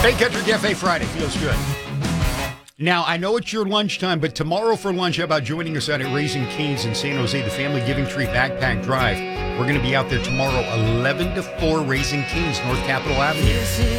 St. Country Cafe Friday feels good. Now, I know it's your lunchtime, but tomorrow for lunch, how about joining us out at Raising Cane's in San Jose, the Family Giving Tree Backpack Drive. We're going to be out there tomorrow, 11 to 4, Raising Cane's, North Capitol Avenue.